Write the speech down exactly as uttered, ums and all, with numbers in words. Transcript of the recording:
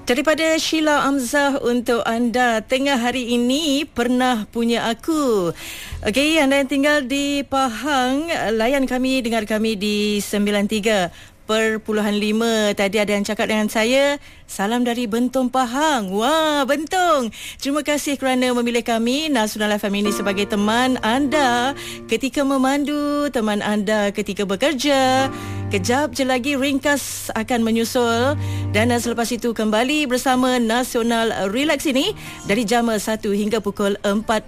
Daripada Sheila Amzah untuk anda. Tengah hari ini pernah punya aku. Okey, anda yang tinggal di Pahang, layan kami, dengar kami di sembilan tiga perpuluhan lima. Tadi ada yang cakap dengan saya, salam dari Bentong Pahang. Wah, Bentong. Terima kasih kerana memilih kami Nasional F M ini sebagai teman anda ketika memandu, teman anda ketika bekerja. Kejap je lagi ringkas akan menyusul dan selepas itu kembali bersama Nasional Relax ini dari jam satu hingga pukul empat